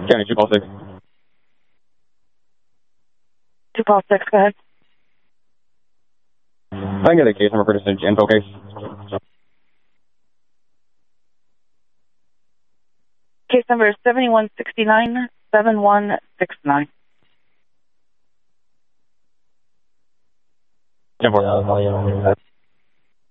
County 2-6. 2-6, go ahead. I can get a case number for this info case. Case number is 7169-7169. 10-4.